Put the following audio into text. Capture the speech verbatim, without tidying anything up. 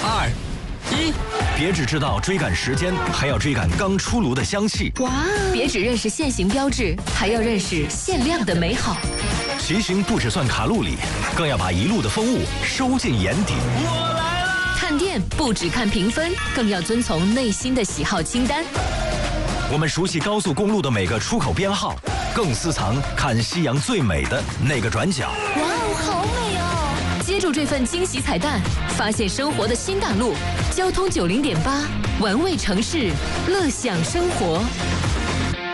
二、一，别只知道追赶时间，还要追赶刚出炉的香气。 哇！别只认识现行标志，还要认识限量的美好。 骑行不只算卡路里，更要把一路的风物收进眼底。 我来啦！ 探店不只看评分，更要遵从内心的喜好清单。 我们熟悉高速公路的每个出口编号，更私藏看夕阳最美的那个转角。 哇哦，好美哦！接住这份惊喜彩蛋，发现生活的新大陆。交通九零点八，玩味城市，乐享生活。